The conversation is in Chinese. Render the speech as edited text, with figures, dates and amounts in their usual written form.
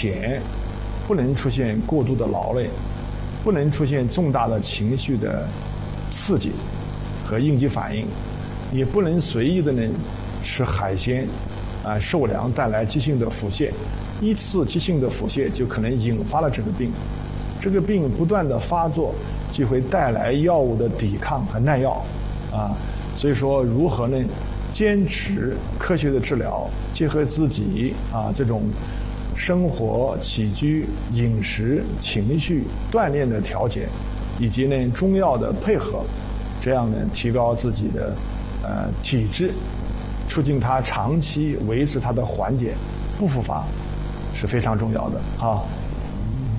前，不能出现过度的劳累，不能出现重大的情绪的刺激和应激反应，也不能随意的呢吃海鲜受凉带来急性的腹泻，一次急性的腹泻就可能引发了这个病，这个病不断的发作就会带来药物的抵抗和耐药所以说如何呢坚持科学的治疗，结合自己这种生活起居、饮食、情绪、锻炼的调节，以及呢中药的配合，这样呢提高自己的体质，促进它长期维持它的缓解不复发，是非常重要的